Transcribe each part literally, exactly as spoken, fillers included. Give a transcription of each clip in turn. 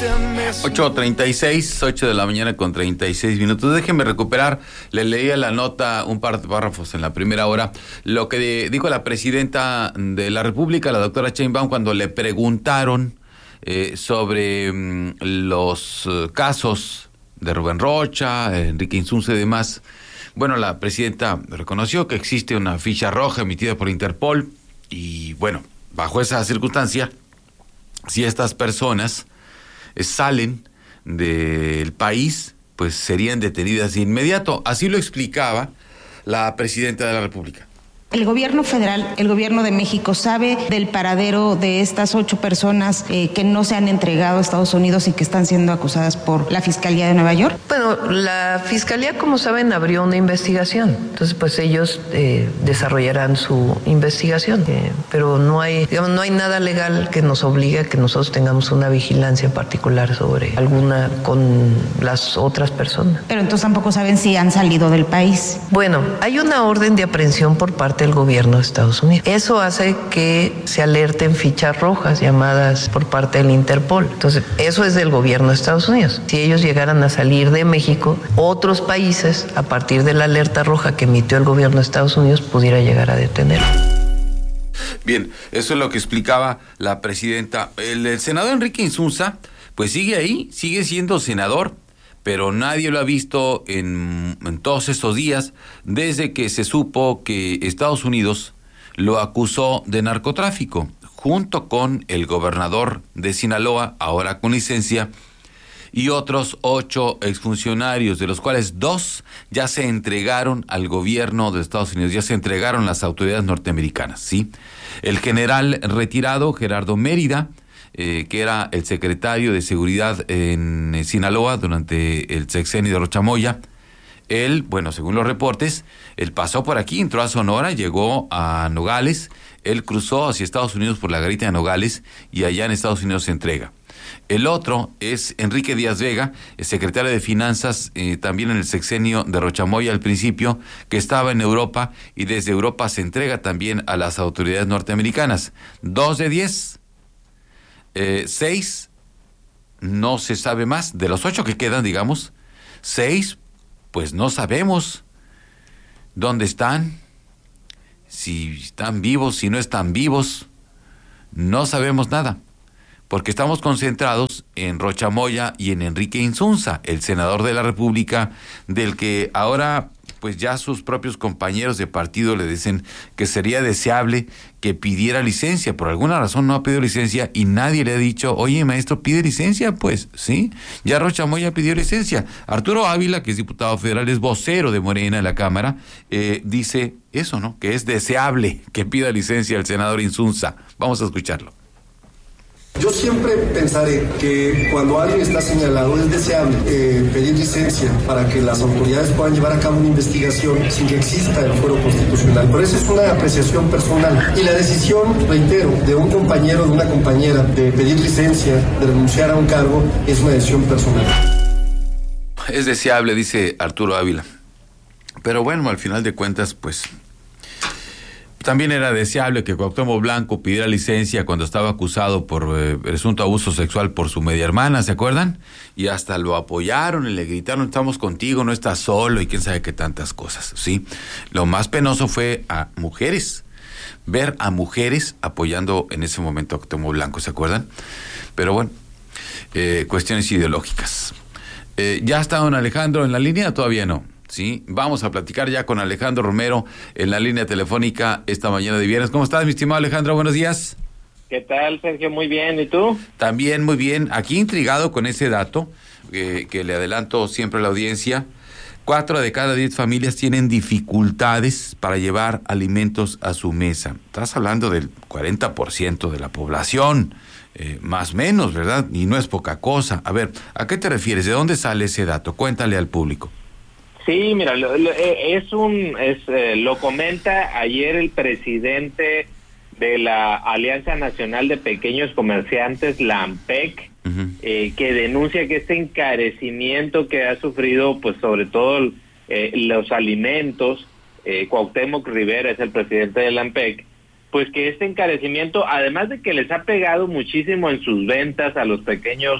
ocho treinta y seis, ocho de la mañana con treinta y seis minutos. Déjenme recuperar, le leía la nota, un par de párrafos en la primera hora, lo que de, dijo la presidenta de la República, la doctora Sheinbaum, cuando le preguntaron eh, sobre mm, los uh, casos de Rubén Rocha, Enrique Insunza y demás. Bueno, la presidenta reconoció que existe una ficha roja emitida por Interpol y, bueno, bajo esa circunstancia, si estas personas salen del país, pues serían detenidas de inmediato. Así lo explicaba la presidenta de la República. El gobierno federal, el gobierno de México, sabe del paradero de estas ocho personas eh, que no se han entregado a Estados Unidos y que están siendo acusadas por la Fiscalía de Nueva York. Bueno, la Fiscalía, como saben, abrió una investigación. Entonces, pues ellos eh, desarrollarán su investigación. Eh, pero no hay, digamos, no hay nada legal que nos obligue a que nosotros tengamos una vigilancia particular sobre alguna con las otras personas. Pero entonces tampoco saben si han salido del país. Bueno, hay una orden de aprehensión por parte del gobierno de Estados Unidos. Eso hace que se alerten fichas rojas llamadas por parte del Interpol. Entonces, eso es del gobierno de Estados Unidos. Si ellos llegaran a salir de México, otros países, a partir de la alerta roja que emitió el gobierno de Estados Unidos, pudiera llegar a detenerlo. Bien, eso es lo que explicaba la presidenta. El, el senador Enrique Insunza, pues sigue ahí, sigue siendo senador, pero nadie lo ha visto en, en todos estos días, desde que se supo que Estados Unidos lo acusó de narcotráfico, junto con el gobernador de Sinaloa, ahora con licencia, y otros ocho exfuncionarios, de los cuales dos ya se entregaron al gobierno de Estados Unidos, ya se entregaron las autoridades norteamericanas, ¿sí? El general retirado, Gerardo Mérida, Eh, que era el secretario de Seguridad en eh, Sinaloa durante el sexenio de Rocha Moya. Él, bueno, según los reportes, él pasó por aquí, entró a Sonora, llegó a Nogales, él cruzó hacia Estados Unidos por la garita de Nogales y allá en Estados Unidos se entrega. El otro es Enrique Díaz Vega, el secretario de Finanzas, eh, también en el sexenio de Rocha Moya al principio, que estaba en Europa y desde Europa se entrega también a las autoridades norteamericanas. Dos de diez. Eh, seis, no se sabe más. De los ocho que quedan, digamos, seis, pues no sabemos dónde están, si están vivos, si no están vivos, no sabemos nada, porque estamos concentrados en Rocha Moya y en Enrique Insunza, el senador de la República, del que ahora pues ya sus propios compañeros de partido le dicen que sería deseable que pidiera licencia. Por alguna razón no ha pedido licencia y nadie le ha dicho, oye, maestro, pide licencia, pues, ¿sí? Ya Rocha Moya pidió licencia. Arturo Ávila, que es diputado federal, es vocero de Morena en la Cámara, eh, dice eso, ¿no? Que es deseable que pida licencia el senador Insunza. Vamos a escucharlo. Yo siempre pensaré que cuando alguien está señalado es deseable eh, pedir licencia para que las autoridades puedan llevar a cabo una investigación sin que exista el fuero constitucional. Pero esa es una apreciación personal. Y la decisión, reitero, de un compañero o de una compañera de pedir licencia, de renunciar a un cargo, es una decisión personal. Es deseable, dice Arturo Ávila. Pero bueno, al final de cuentas, pues también era deseable que Cuauhtémoc Blanco pidiera licencia cuando estaba acusado por eh, presunto abuso sexual por su media hermana, ¿se acuerdan? Y hasta lo apoyaron y le gritaron, estamos contigo, no estás solo, y quién sabe qué tantas cosas, ¿sí? Lo más penoso fue a mujeres, ver a mujeres apoyando en ese momento a Cuauhtémoc Blanco, ¿se acuerdan? Pero bueno, eh, cuestiones ideológicas. Eh, ¿Ya está don Alejandro en la línea? Todavía no. Sí, vamos a platicar ya con Alejandro Romero en la línea telefónica esta mañana de viernes. ¿Cómo estás, mi estimado Alejandro? Buenos días. ¿Qué tal, Sergio? Muy bien, ¿y tú? También muy bien. Aquí intrigado con ese dato eh, que le adelanto siempre a la audiencia. Cuatro de cada diez familias tienen dificultades para llevar alimentos a su mesa. Estás hablando del cuarenta por ciento de la población, eh, más o menos, ¿verdad? Y no es poca cosa. A ver, ¿a qué te refieres? ¿De dónde sale ese dato? Cuéntale al público. Sí, mira, lo, lo, es un, es, eh, lo comenta ayer el presidente de la Alianza Nacional de Pequeños Comerciantes, la ANPEC, uh-huh. eh, que denuncia que este encarecimiento que ha sufrido, pues sobre todo eh, los alimentos, eh, Cuauhtémoc Rivera es el presidente de la ANPEC, pues que este encarecimiento, además de que les ha pegado muchísimo en sus ventas a los pequeños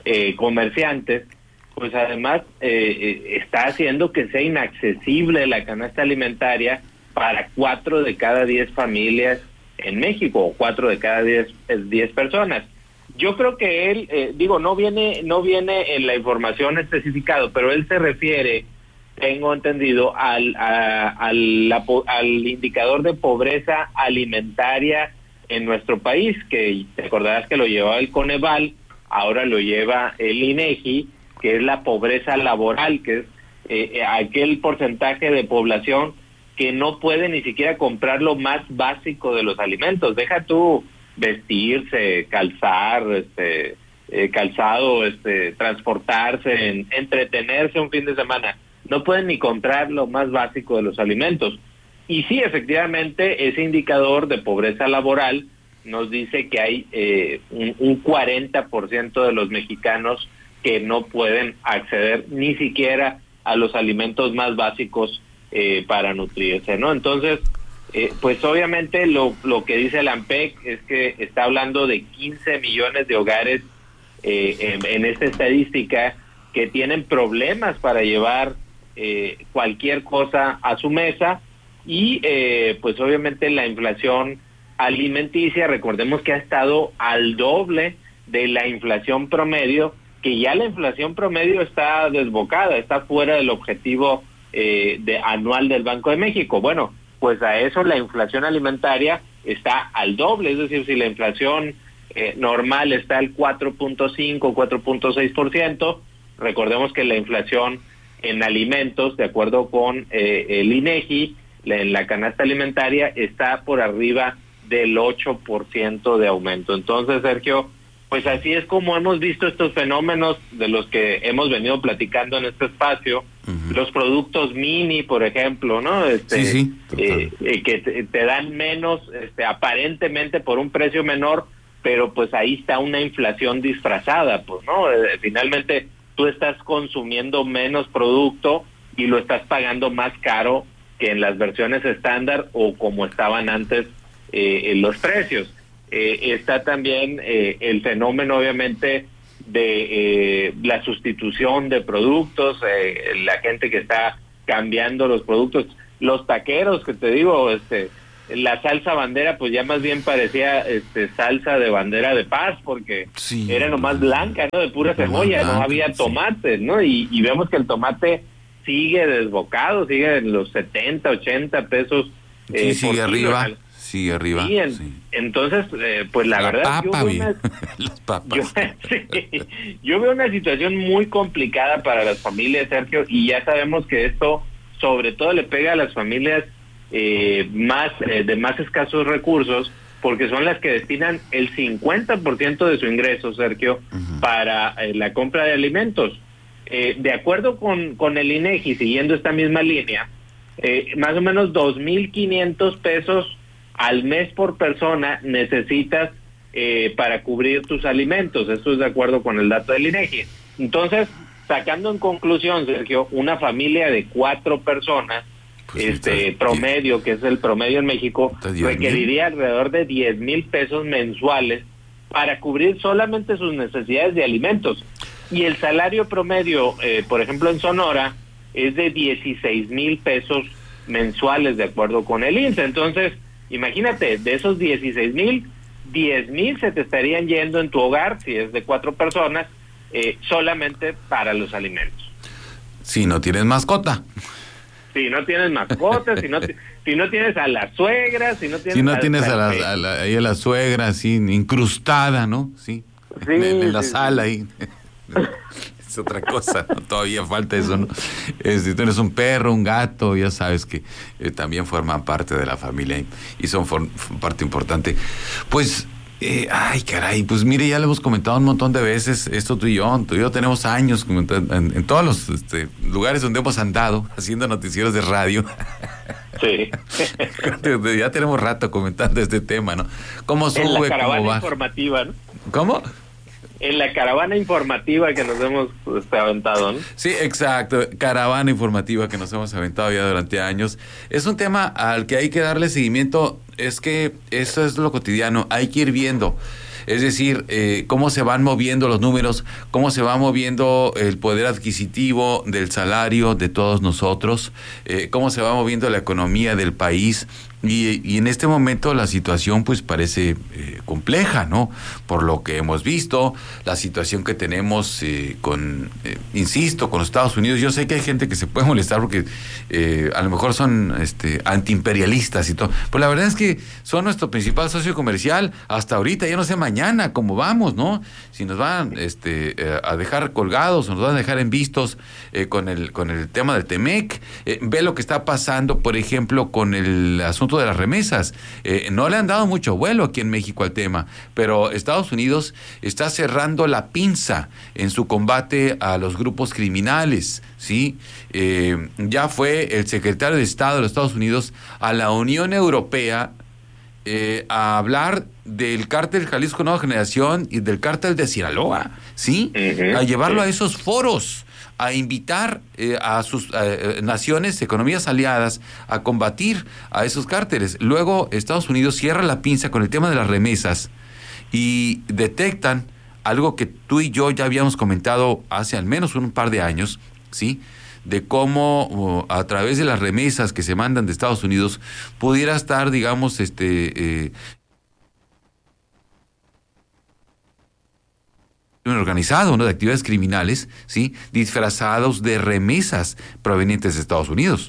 eh, comerciantes, pues además eh, está haciendo que sea inaccesible la canasta alimentaria para cuatro de cada diez familias en México, o cuatro de cada diez, diez personas. Yo creo que él, eh, digo, no viene, no viene en la información especificado, pero él se refiere, tengo entendido, al, a, al, la, al indicador de pobreza alimentaria en nuestro país, que te acordarás que lo llevaba el Coneval, ahora lo lleva el INEGI, que es la pobreza laboral, que es eh, aquel porcentaje de población que no puede ni siquiera comprar lo más básico de los alimentos. Deja tú vestirse, calzar, este, eh, calzado, este, transportarse, en, entretenerse un fin de semana. No pueden ni comprar lo más básico de los alimentos. Y sí, efectivamente, ese indicador de pobreza laboral nos dice que hay eh, un, un cuarenta por ciento de los mexicanos que no pueden acceder ni siquiera a los alimentos más básicos eh, para nutrirse, ¿no? Entonces, eh, pues obviamente lo, lo que dice el AMPEC es que está hablando de quince millones de hogares eh, en, en esta estadística que tienen problemas para llevar eh, cualquier cosa a su mesa y eh, pues obviamente la inflación alimenticia, recordemos que ha estado al doble de la inflación promedio, que ya la inflación promedio está desbocada, está fuera del objetivo eh, de anual del Banco de México. Bueno, pues a eso la inflación alimentaria está al doble, es decir, si la inflación eh, normal está al cuatro punto cinco, cuatro punto seis por ciento, recordemos que la inflación en alimentos, de acuerdo con eh, el INEGI, la, en la canasta alimentaria está por arriba del ocho por ciento de aumento. Entonces, Sergio, pues así es como hemos visto estos fenómenos de los que hemos venido platicando en este espacio. Uh-huh. Los productos mini, por ejemplo, ¿no? Este, sí, sí, eh, eh, que te, te dan menos, este, aparentemente por un precio menor, pero pues ahí está una inflación disfrazada, pues, ¿no? Eh, finalmente tú estás consumiendo menos producto y lo estás pagando más caro que en las versiones estándar o como estaban antes eh, en los precios. Eh, está también eh, el fenómeno, obviamente, de eh, la sustitución de productos, eh, la gente que está cambiando los productos, los taqueros, que te digo, este, la salsa bandera, pues ya más bien parecía este salsa de bandera de paz, porque sí, era nomás blanca, ¿no? De pura cebolla, blanca, no había tomate, sí. ¿no? Y, y vemos que el tomate sigue desbocado, sigue en los setenta, ochenta pesos. Eh, sí, sigue arriba. Kilo. Sí, arriba. Sí, en, sí. Entonces, eh, pues la, la verdad, papa, yo, veo una, Las papas. Yo, sí, yo veo una situación muy complicada para las familias, Sergio, y ya sabemos que esto sobre todo le pega a las familias eh, más eh, de más escasos recursos, porque son las que destinan el cincuenta por ciento de su ingreso, Sergio, uh-huh. para eh, la compra de alimentos. Eh, de acuerdo con, con el INEGI, siguiendo esta misma línea, eh, más o menos dos mil quinientos pesos al mes por persona necesitas eh, para cubrir tus alimentos. Esto es de acuerdo con el dato del INEGI. Entonces, sacando en conclusión, Sergio, una familia de cuatro personas, pues este estás, promedio, que es el promedio en México, requeriría alrededor de diez mil pesos mensuales para cubrir solamente sus necesidades de alimentos. Y el salario promedio, eh, por ejemplo, en Sonora, es de dieciséis mil pesos mensuales, de acuerdo con el I N S S. Entonces, imagínate, de esos dieciséis mil, diez mil se te estarían yendo en tu hogar, si es de cuatro personas, eh, solamente para los alimentos. Si no tienes mascota. Si no tienes mascotas, si no si no tienes a la suegra, si no tienes, si no a, tienes a, la, a, la, ahí a la suegra así incrustada, ¿no? Sí, sí en, en la sí, sala sí. ahí. Es otra cosa, ¿no? Todavía falta eso, ¿no? Eh, si tienes un perro, un gato, ya sabes que eh, también forman parte de la familia y, y son for, parte importante. Pues, eh, ay, caray, pues mire, ya lo hemos comentado un montón de veces, esto tú y yo, tú y yo tenemos años en, en todos los este, lugares donde hemos andado haciendo noticieros de radio. Sí. Ya tenemos rato comentando este tema, ¿no? ¿Cómo sube, en la caravana cómo baja? Informativa, ¿no? ¿Cómo? En la caravana informativa que nos hemos pues, aventado, ¿no? Sí, exacto, caravana informativa que nos hemos aventado ya durante años. Es un tema al que hay que darle seguimiento, es que eso es lo cotidiano, hay que ir viendo. Es decir, eh, cómo se van moviendo los números, cómo se va moviendo el poder adquisitivo del salario de todos nosotros, eh, cómo se va moviendo la economía del país. Y, y en este momento la situación pues parece eh, compleja, ¿no? Por lo que hemos visto, la situación que tenemos eh, con, eh, insisto, con los Estados Unidos. Yo sé que hay gente que se puede molestar porque eh, a lo mejor son este, antiimperialistas y todo, pero la verdad es que son nuestro principal socio comercial hasta ahorita, ya no sé mañana cómo vamos, ¿no? Si nos van este, eh, a dejar colgados o nos van a dejar en vistos eh, con, el, con el tema del Temec. Eh, ve lo que está pasando, por ejemplo, con el asunto de las remesas. Eh, no le han dado mucho vuelo aquí en México al tema, pero Estados Unidos está cerrando la pinza en su combate a los grupos criminales, ¿sí? Eh, ya fue el secretario de Estado de los Estados Unidos a la Unión Europea eh, a hablar del cártel Jalisco Nueva Generación y del cártel de Sinaloa, ¿sí? Uh-huh. A llevarlo a esos foros, a invitar eh, a sus eh, naciones, economías aliadas, a combatir a esos cárteles. Luego Estados Unidos cierra la pinza con el tema de las remesas y detectan algo que tú y yo ya habíamos comentado hace al menos un par de años, ¿sí? De cómo uh, a través de las remesas que se mandan de Estados Unidos pudiera estar, digamos, este... Eh, organizado, ¿no? De actividades criminales, ¿sí? Disfrazados de remesas provenientes de Estados Unidos.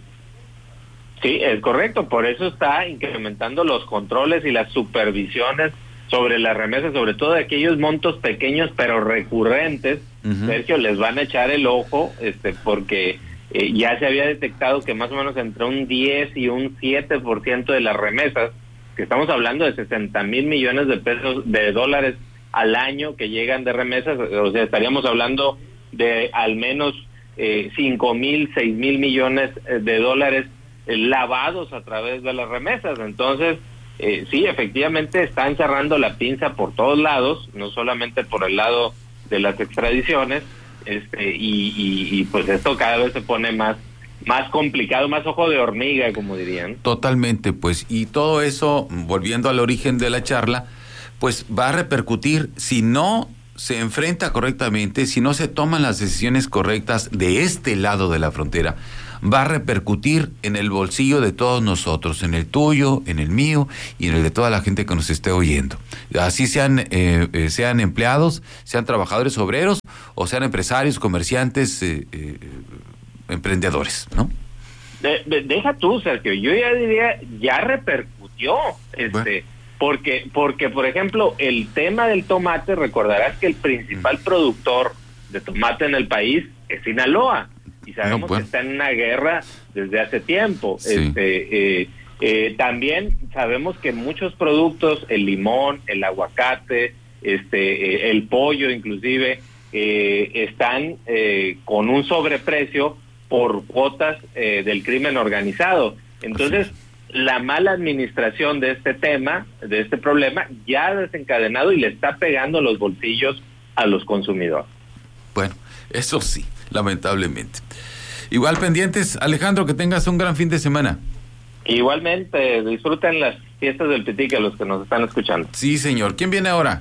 Sí, es correcto, por eso está incrementando los controles y las supervisiones sobre las remesas, sobre todo de aquellos montos pequeños pero recurrentes. Uh-huh. Sergio, les van a echar el ojo, este, porque eh, ya se había detectado que más o menos entre un diez y un siete por ciento de las remesas, que estamos hablando de sesenta mil millones de pesos, de dólares al año que llegan de remesas, o sea, estaríamos hablando de al menos eh, cinco mil, seis mil millones de dólares eh, lavados a través de las remesas. Entonces, eh, sí, efectivamente están cerrando la pinza por todos lados, no solamente por el lado de las extradiciones, este, y, y, y pues esto cada vez se pone más más complicado, más ojo de hormiga, como dirían. Totalmente, pues, y todo eso, volviendo al origen de la charla, pues va a repercutir si no se enfrenta correctamente, si no se toman las decisiones correctas de este lado de la frontera, va a repercutir en el bolsillo de todos nosotros, en el tuyo, en el mío y en el de toda la gente que nos esté oyendo. Así sean, eh, eh, sean empleados, sean trabajadores obreros o sean empresarios, comerciantes, eh, eh, emprendedores, ¿no? De, de, deja tú, Sergio, yo ya diría, ya repercutió, este... Bueno. Porque, porque, por ejemplo, el tema del tomate, recordarás que el principal productor de tomate en el país es Sinaloa, y sabemos no, pues. que está en una guerra desde hace tiempo. Sí. Este, eh, eh, también sabemos que muchos productos, el limón, el aguacate, este, eh, el pollo inclusive, eh, están eh, con un sobreprecio por cuotas eh, del crimen organizado. Entonces, la mala administración de este tema, de este problema, ya ha desencadenado y le está pegando los bolsillos a los consumidores. Bueno, eso sí, lamentablemente. Igual pendientes, Alejandro, que tengas un gran fin de semana. Igualmente, disfruten las fiestas del Pitique, los que nos están escuchando. Sí, señor. ¿Quién viene ahora?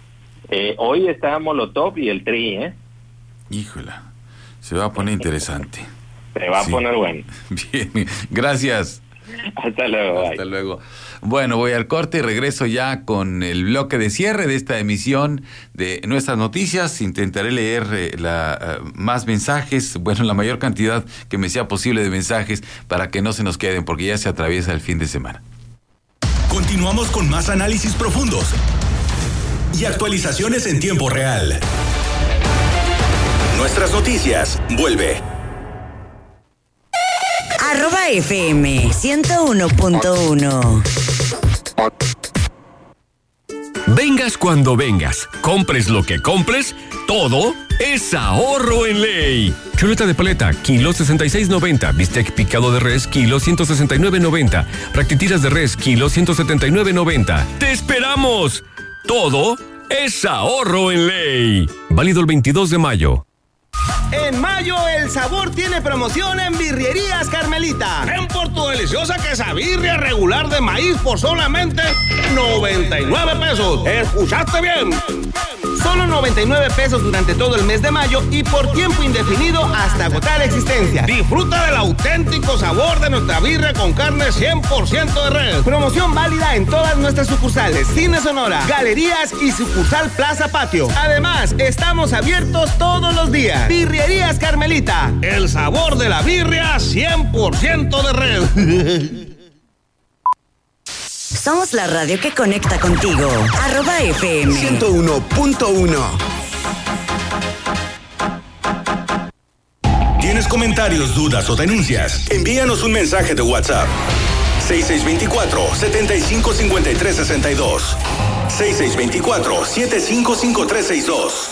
Eh, hoy está Molotov y el Tri, ¿eh? Híjola, se va a poner interesante. Se va sí. a poner bueno. Bien, gracias. Hasta luego. Hasta bye. luego. Bueno, voy al corte y regreso ya con el bloque de cierre de esta emisión de Nuestras Noticias. Intentaré leer eh, la, uh, más mensajes, bueno, la mayor cantidad que me sea posible de mensajes para que no se nos queden, porque ya se atraviesa el fin de semana. Continuamos con más análisis profundos y actualizaciones en tiempo real. Nuestras Noticias vuelve. Arroba F M ciento uno punto uno. Vengas cuando vengas, compres lo que compres, todo es ahorro en ley. Chuleta de paleta, kilo sesenta y seis noventa. Bistec picado de res, kilo ciento sesenta y nueve noventa. Fractitiras de res, kilo ciento setenta y nueve noventa. ¡Te esperamos! Todo es ahorro en ley. Válido el veintidós de mayo. En mayo el sabor tiene promoción en Birrerías Carmelita. Ven por tu deliciosa quesabirria regular de maíz por solamente noventa y nueve pesos. ¿Escuchaste bien? Solo noventa y nueve pesos durante todo el mes de mayo y por tiempo indefinido hasta agotar existencia. Disfruta del auténtico sabor de nuestra birria con carne cien por ciento de res. Promoción válida en todas nuestras sucursales, Cine Sonora, galerías y sucursal Plaza Patio. Además, estamos abiertos todos los días. Birrerías Carmelita. El sabor de la birria cien por ciento de res. Somos la radio que conecta contigo. Arroba F M. ciento uno punto uno. ¿Tienes comentarios, dudas o denuncias? Envíanos un mensaje de WhatsApp. seis seis dos cuatro, siete cinco cinco tres seis dos. seis seis dos cuatro, siete cinco cinco tres seis dos.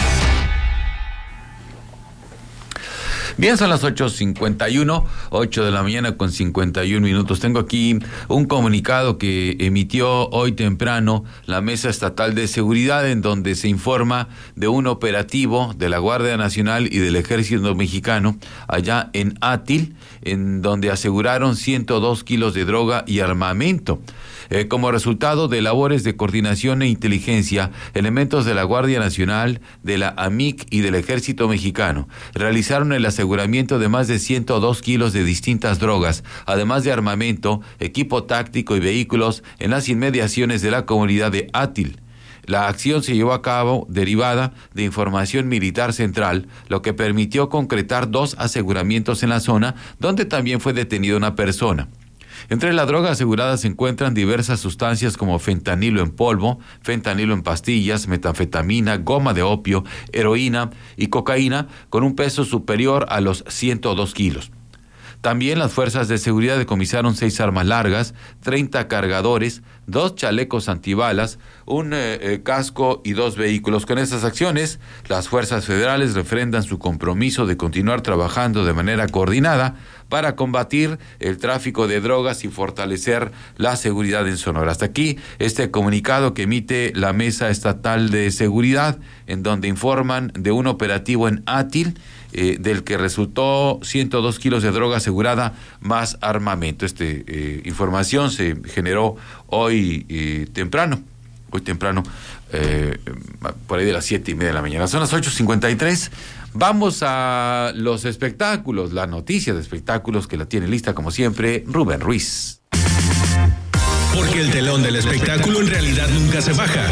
Bien, son las ocho cincuenta y uno, ocho de la mañana con cincuenta y un minutos. Tengo aquí un comunicado que emitió hoy temprano la Mesa Estatal de Seguridad, en donde se informa de un operativo de la Guardia Nacional y del Ejército Mexicano allá en Átil, en donde aseguraron ciento dos kilos de droga y armamento. Eh, como resultado de labores de coordinación e inteligencia, elementos de la Guardia Nacional, de la A M I C y del Ejército Mexicano realizaron el aseguramiento de más de ciento dos kilos de distintas drogas, además de armamento, equipo táctico y vehículos en las inmediaciones de la comunidad de Átil. La acción se llevó a cabo derivada de información militar central, lo que permitió concretar dos aseguramientos en la zona, donde también fue detenida una persona. Entre la droga asegurada se encuentran diversas sustancias como fentanilo en polvo, fentanilo en pastillas, metanfetamina, goma de opio, heroína y cocaína, con un peso superior a los ciento dos kilos. También las fuerzas de seguridad decomisaron seis armas largas, treinta cargadores, dos chalecos antibalas, un eh, eh, casco y dos vehículos. Con estas acciones, las fuerzas federales refrendan su compromiso de continuar trabajando de manera coordinada para combatir el tráfico de drogas y fortalecer la seguridad en Sonora. Hasta aquí este comunicado que emite la Mesa Estatal de Seguridad, en donde informan de un operativo en Átil, eh, del que resultó ciento dos kilos de droga asegurada más armamento. Esta eh, información se generó hoy eh, temprano, hoy temprano, eh, por ahí de las siete y media de la mañana. Son las ocho cincuenta y tres. Vamos a los espectáculos, la noticia de espectáculos que la tiene lista como siempre Rubén Ruiz. Porque el telón del espectáculo en realidad nunca se baja.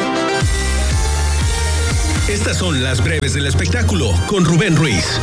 Estas son las breves del espectáculo con Rubén Ruiz.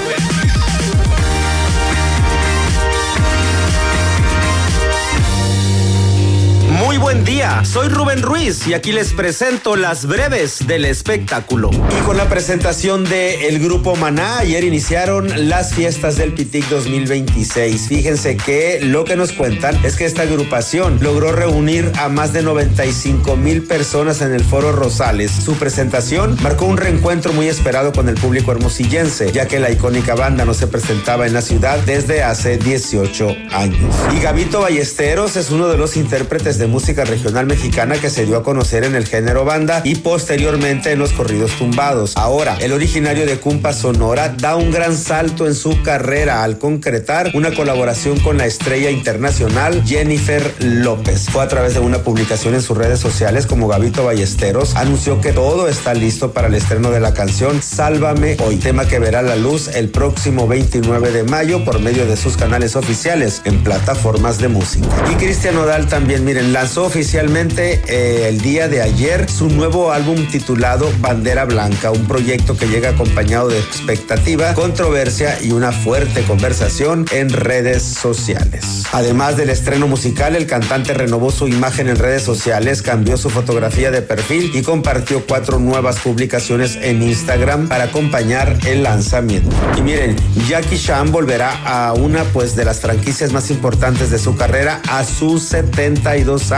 Muy buen día, soy Rubén Ruiz y aquí les presento las breves del espectáculo. Y con la presentación de el grupo Maná, ayer iniciaron las fiestas del Pitic dos mil veintiséis. Fíjense que lo que nos cuentan es que esta agrupación logró reunir a más de noventa y cinco mil personas en el Foro Rosales. Su presentación marcó un reencuentro muy esperado con el público hermosillense, ya que la icónica banda no se presentaba en la ciudad desde hace dieciocho años. Y Gabito Ballesteros es uno de los intérpretes de música regional mexicana que se dio a conocer en el género banda y posteriormente en los corridos tumbados. Ahora, el originario de Cumpa, Sonora, da un gran salto en su carrera al concretar una colaboración con la estrella internacional Jennifer López. Fue a través de una publicación en sus redes sociales como Gabito Ballesteros anunció que todo está listo para el estreno de la canción Sálvame Hoy, tema que verá la luz el próximo veintinueve de mayo por medio de sus canales oficiales en plataformas de música. Y Cristian Nodal también, miren, lanzó oficialmente eh, el día de ayer su nuevo álbum titulado Bandera Blanca, un proyecto que llega acompañado de expectativa, controversia y una fuerte conversación en redes sociales. Además del estreno musical, el cantante renovó su imagen en redes sociales, cambió su fotografía de perfil y compartió cuatro nuevas publicaciones en Instagram para acompañar el lanzamiento. Y miren, Jackie Chan volverá a una pues de las franquicias más importantes de su carrera a sus setenta y dos años.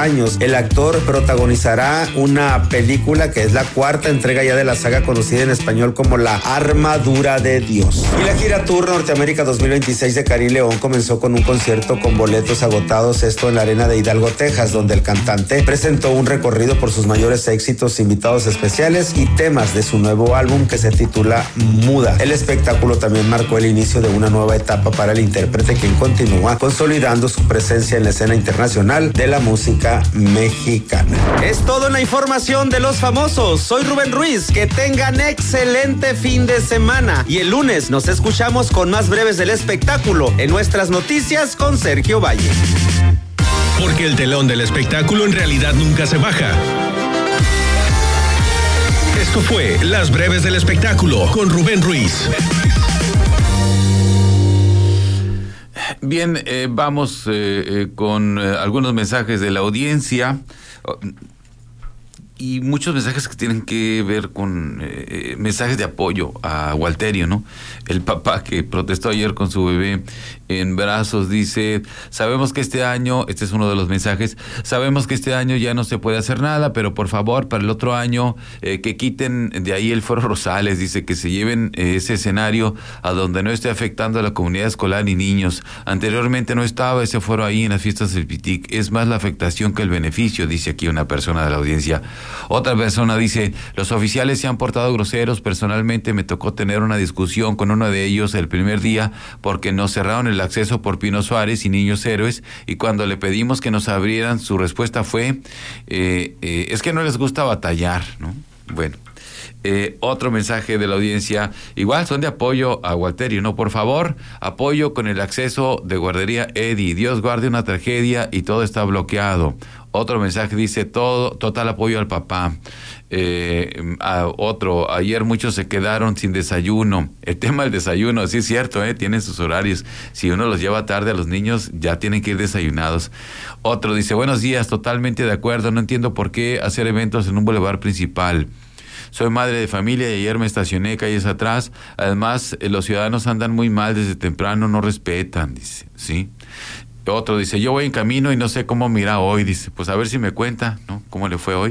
años. El actor protagonizará una película que es la cuarta entrega ya de la saga conocida en español como La Armadura de Dios. Y la gira Tour Norteamérica dos mil veintiséis de Karim León comenzó con un concierto con boletos agotados, esto en la Arena de Hidalgo, Texas, donde el cantante presentó un recorrido por sus mayores éxitos, invitados especiales y temas de su nuevo álbum que se titula Muda. El espectáculo también marcó el inicio de una nueva etapa para el intérprete, quien continúa consolidando su presencia en la escena internacional de la música mexicana. Es toda una información de los famosos. Soy Rubén Ruiz. Que tengan excelente fin de semana. Y el lunes nos escuchamos con más breves del espectáculo en nuestras noticias con Sergio Valle. Porque el telón del espectáculo en realidad nunca se baja. Esto fue Las Breves del Espectáculo con Rubén Ruiz. Bien, eh, vamos eh, eh, con eh, algunos mensajes de la audiencia y muchos mensajes que tienen que ver con eh, mensajes de apoyo a Walterio, ¿no? El papá que protestó ayer con su bebé en brazos dice: sabemos que este año, este es uno de los mensajes, sabemos que este año ya no se puede hacer nada, pero por favor, para el otro año, eh, que quiten de ahí el Foro Rosales, dice, que se lleven eh, ese escenario a donde no esté afectando a la comunidad escolar ni niños. Anteriormente no estaba ese foro ahí en las fiestas del Pitic, es más la afectación que el beneficio, dice aquí una persona de la audiencia. Otra persona dice: los oficiales se han portado groseros, personalmente me tocó tener una discusión con uno de ellos el primer día porque nos cerraron el acceso por Pino Suárez y Niños Héroes, y cuando le pedimos que nos abrieran, su respuesta fue eh, eh, es que no les gusta batallar, ¿no? Bueno. Eh, otro mensaje de la audiencia, igual son de apoyo a Walterio, ¿no? Por favor, apoyo con el acceso de guardería Eddie, Dios guarde una tragedia y todo está bloqueado. Otro mensaje dice: todo, total apoyo al papá. Eh, a otro, ayer muchos se quedaron sin desayuno. El tema del desayuno, sí es cierto, eh, tienen sus horarios. Si uno los lleva tarde a los niños, ya tienen que ir desayunados. Otro dice: buenos días, totalmente de acuerdo, no entiendo por qué hacer eventos en un bulevar principal. Soy madre de familia y ayer me estacioné calles atrás. Además, eh, los ciudadanos andan muy mal desde temprano, no respetan, dice, ¿sí? Otro dice: yo voy en camino y no sé cómo me irá hoy, dice, pues a ver si me cuenta, ¿no? ¿Cómo le fue hoy?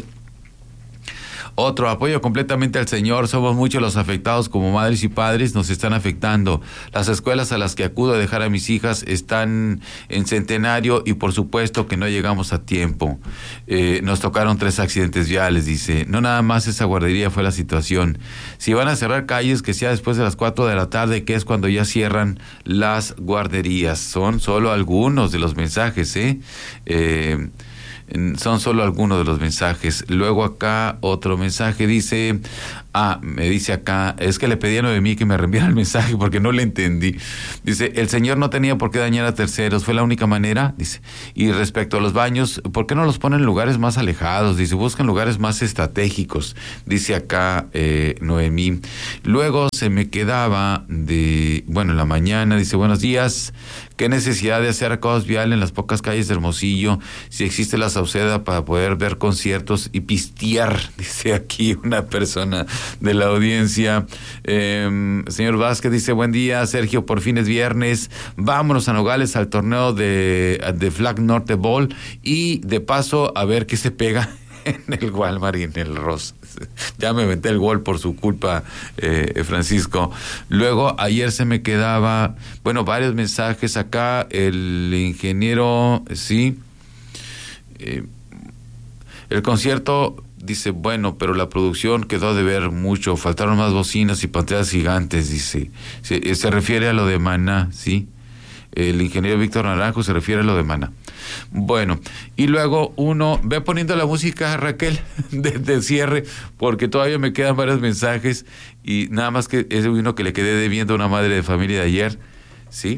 Otro: apoyo completamente al señor, somos muchos los afectados como madres y padres, nos están afectando. Las escuelas a las que acudo a dejar a mis hijas están en Centenario y por supuesto que no llegamos a tiempo. Eh, nos tocaron tres accidentes viales, dice. No nada más esa guardería fue la situación. Si van a cerrar calles, que sea después de las cuatro de la tarde, que es cuando ya cierran las guarderías. Son solo algunos de los mensajes, ¿eh? Eh... Son solo algunos de los mensajes. Luego acá otro mensaje dice, ah, me dice acá, es que le pedí a Noemí que me reenviara el mensaje porque no le entendí. Dice: el señor no tenía por qué dañar a terceros, fue la única manera, dice. Y respecto a los baños, ¿por qué no los ponen en lugares más alejados? Dice, buscan lugares más estratégicos, dice acá eh, Noemí. Luego se me quedaba de, bueno, en la mañana, dice: buenos días, ¿qué necesidad de hacer acosos viales en las pocas calles de Hermosillo si existe la Sauceda para poder ver conciertos y pistear? Dice aquí una persona de la audiencia. Eh, señor Vázquez dice: buen día, Sergio, por fin es viernes, vámonos a Nogales al torneo de, de Flag Norte Bowl y de paso a ver qué se pega en el Walmart y en el Ross. Ya me metí el gol por su culpa, eh, Francisco. Luego, ayer se me quedaba, bueno, varios mensajes acá. El ingeniero, sí. Eh, el concierto, dice, bueno, pero la producción quedó de ver mucho. Faltaron más bocinas y pantallas gigantes, dice. Se, se refiere a lo de Maná, sí. El ingeniero Víctor Naranjo se refiere a lo de Maná. Bueno, y luego uno, ve poniendo la música, Raquel, de, de cierre, porque todavía me quedan varios mensajes y nada más que es uno que le quedé debiendo a una madre de familia de ayer, ¿sí?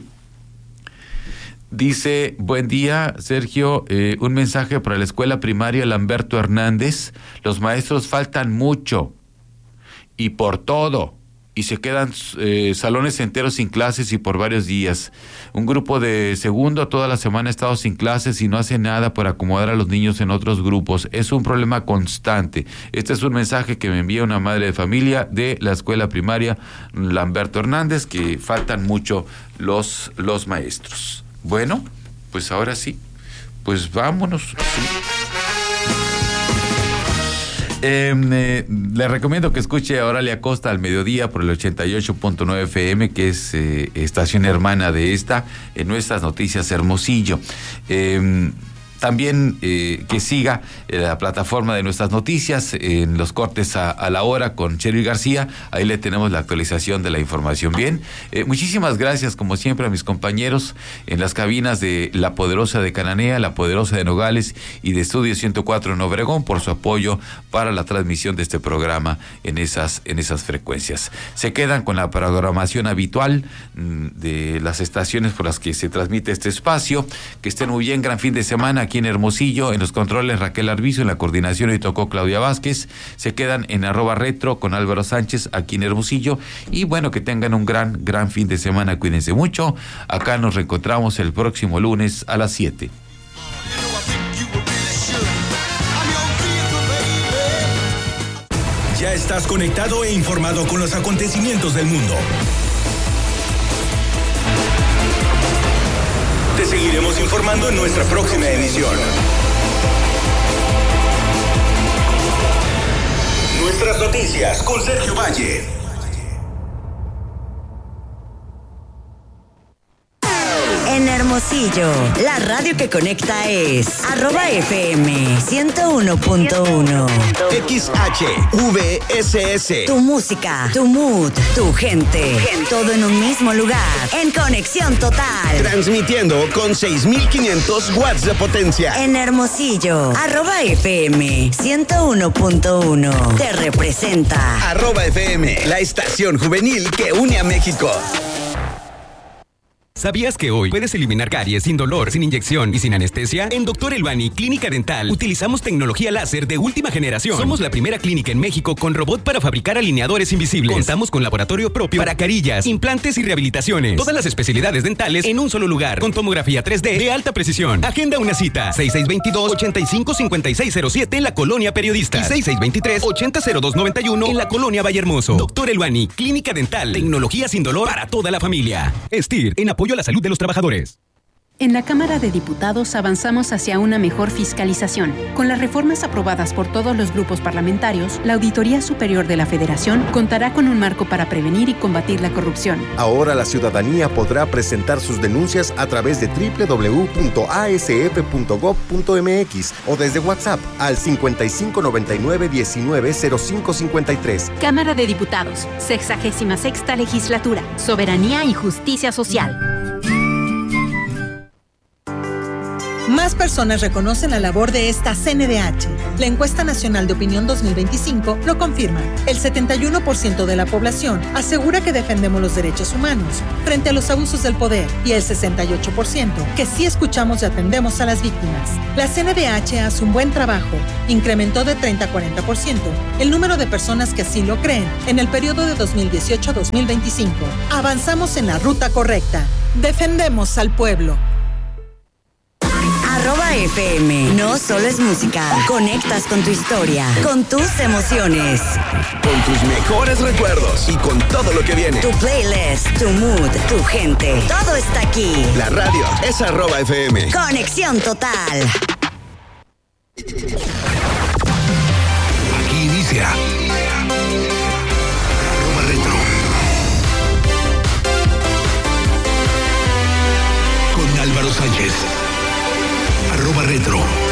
Dice: buen día, Sergio, eh, un mensaje para la escuela primaria Lamberto Hernández. Los maestros faltan mucho y por todo, y se quedan eh, salones enteros sin clases y por varios días. Un grupo de segundo toda la semana ha estado sin clases y no hace nada por acomodar a los niños en otros grupos. Es un problema constante. Este es un mensaje que me envía una madre de familia de la escuela primaria Lamberto Hernández, que faltan mucho los, los maestros. Bueno, pues ahora sí, pues vámonos. Sí. Eh, eh, le recomiendo que escuche a Oralia Costa al mediodía por el ochenta y ocho punto nueve F M, que es eh, estación hermana de esta, en Nuestras Noticias Hermosillo. Eh, También eh, que siga eh, la plataforma de Nuestras Noticias en los cortes a, a la hora con Chery García. Ahí le tenemos la actualización de la información. Bien, eh, muchísimas gracias como siempre a mis compañeros en las cabinas de La Poderosa de Cananea, La Poderosa de Nogales y de Estudio ciento cuatro en Obregón por su apoyo para la transmisión de este programa en esas, en esas frecuencias. Se quedan con la programación habitual mmm, de las estaciones por las que se transmite este espacio. Que estén muy bien, gran fin de semana aquí en Hermosillo. En los controles Raquel Arvizo, en la coordinación y tocó Claudia Vázquez. Se quedan en arroba retro con Álvaro Sánchez aquí en Hermosillo. Y bueno, que tengan un gran, gran fin de semana. Cuídense mucho. Acá nos reencontramos el próximo lunes a las siete. Ya estás conectado e informado con los acontecimientos del mundo. Te seguiremos informando en nuestra próxima emisión. Nuestras noticias con Sergio Valle. En Hermosillo, la radio que conecta es arroba F M ciento uno punto uno. X H V S S. Tu música, tu mood, tu gente. Todo en un mismo lugar. En conexión total. Transmitiendo con seis mil quinientos watts de potencia. En Hermosillo, arroba F M ciento uno punto uno. Te representa. Arroba F M, la estación juvenil que une a México. ¿Sabías que hoy puedes eliminar caries sin dolor, sin inyección y sin anestesia? En Doctor Elbani Clínica Dental utilizamos tecnología láser de última generación. Somos la primera clínica en México con robot para fabricar alineadores invisibles. Contamos con laboratorio propio para carillas, implantes y rehabilitaciones. Todas las especialidades dentales en un solo lugar, con tomografía tres D de alta precisión. Agenda una cita. seis seis dos dos, ocho cinco cinco seis cero siete en la Colonia Periodista y seis seis dos tres, ocho cero cero dos nueve uno en la Colonia Vallehermoso. Doctor Elbani Clínica Dental. Tecnología sin dolor para toda la familia. Estir, en apoyo a la salud de los trabajadores. En la Cámara de Diputados avanzamos hacia una mejor fiscalización. Con las reformas aprobadas por todos los grupos parlamentarios, la Auditoría Superior de la Federación contará con un marco para prevenir y combatir la corrupción. Ahora la ciudadanía podrá presentar sus denuncias a través de doble u doble u doble u punto a s f punto gob punto m x o desde WhatsApp al cincuenta y cinco noventa y nueve diecinueve cero cinco cincuenta y tres. Cámara de Diputados, sexagésima sexta Legislatura, Soberanía y Justicia Social. Más personas reconocen la labor de esta C N D H. La Encuesta Nacional de Opinión dos mil veinticinco lo confirma. El setenta y uno por ciento de la población asegura que defendemos los derechos humanos frente a los abusos del poder y el sesenta y ocho por ciento que sí escuchamos y atendemos a las víctimas. La C N D H hace un buen trabajo. Incrementó de treinta a cuarenta por ciento el número de personas que así lo creen en el periodo de dos mil dieciocho a dos mil veinticinco. Avanzamos en la ruta correcta. Defendemos al pueblo. Arroba F M. No solo es música. Conectas con tu historia, con tus emociones. Con tus mejores recuerdos y con todo lo que viene. Tu playlist, tu mood, tu gente. Todo está aquí. La radio es arroba F M. Conexión total. Aquí inicia arroba retro. Con Álvaro Sánchez. Arroba retro.